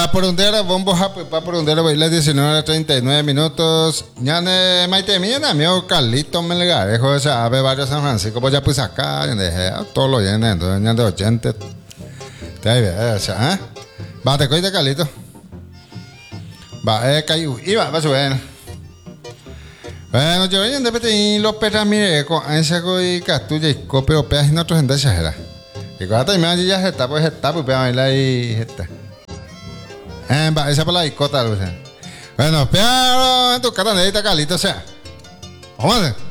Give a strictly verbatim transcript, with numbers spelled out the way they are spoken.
por un día, bombo happy, pa por un día, voy a las diecinueve horas treinta y nueve minutos. Ya ne, maite mía, amigo Carlito Melgarejo, o sea, ave barrio San Francisco, pues ya pues acá, ya dejé todo lo lleno, entonces ya de ochenta. Te ahí ve, o sea, ¿eh? Va, te cuida, Carlito. Va, eh, cayó, y va, va a subir. Bueno, yo venía de pedir los perras, mire, con ese y castulla y copio, o peas y no otros en desajera. Y cuando te me ya está, pues está, pues peas y está. Eh, va, esa por la discota, Lucia. Bueno, pero en tu cara necesita Carlito, o sea. Vamos a ver.